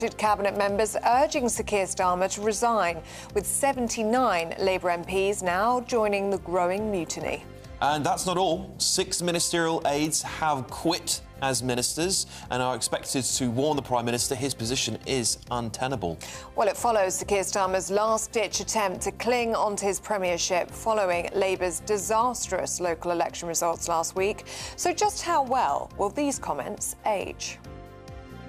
Cabinet members urging Sir Keir Starmer to resign, with 79 Labour MPs now joining the growing mutiny. And that's not all. 6 ministerial aides have quit as ministers and are expected to warn the Prime Minister his position is untenable. Well, it follows Sir Keir Starmer's last-ditch attempt to cling onto his premiership following Labour's disastrous local election results last week. So just how well will these comments age?